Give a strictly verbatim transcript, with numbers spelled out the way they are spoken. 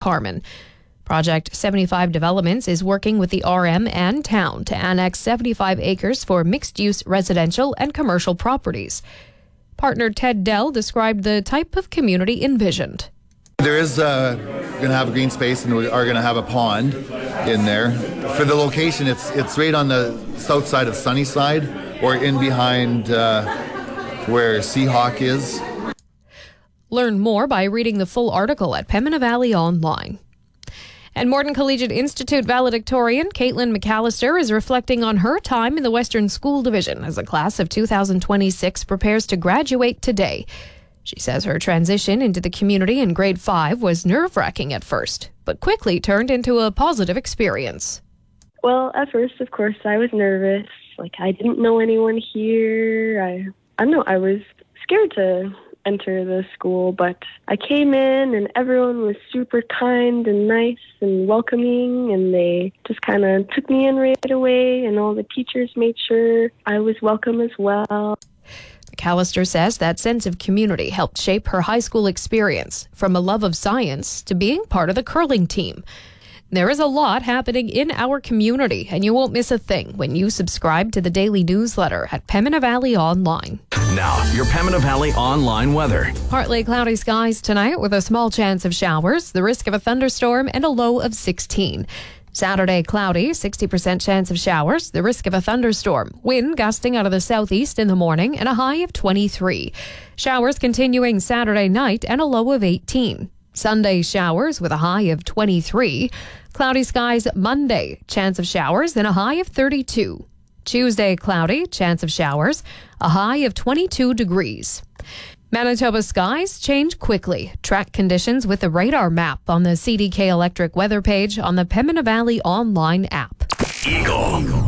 Carman. Project seventy-five Developments is working with the R M and town to annex seventy-five acres for mixed-use residential and commercial properties. Partner Ted Dell described the type of community envisioned. There is uh, going to have a green space, and we are going to have a pond in there. For the location, it's it's right on the south side of Sunnyside, or in behind uh, where Seahawk is. Learn more by reading the full article at Pembina Valley Online. And Morton Collegiate Institute valedictorian Caitlin McAllister is reflecting on her time in the Western School Division as the class of two thousand twenty-six prepares to graduate today. She says her transition into the community in grade five was nerve-wracking at first, but quickly turned into a positive experience. Well, at first, of course, I was nervous. Like, I didn't know anyone here. I, I don't know, I was scared to enter the school, but I came in and everyone was super kind and nice and welcoming, and they just kind of took me in right away, and all the teachers made sure I was welcome as well. McAllister says that sense of community helped shape her high school experience, from a love of science to being part of the curling team. There is a lot happening in our community, and you won't miss a thing when you subscribe to the daily newsletter at Pembina Valley Online. Now, your Pembina Valley Online weather. Partly cloudy skies tonight with a small chance of showers, the risk of a thunderstorm, and a low of sixteen. Saturday, cloudy, sixty percent chance of showers, the risk of a thunderstorm. Wind gusting out of the southeast in the morning, and a high of twenty-three. Showers continuing Saturday night, and a low of eighteen. Sunday, showers with a high of twenty-three. Cloudy skies Monday, chance of showers, and a high of thirty-two. Tuesday, cloudy, chance of showers, a high of twenty-two degrees. Manitoba skies change quickly. Track conditions with the radar map on the C D K Electric weather page on the Pembina Valley Online app. Eagle.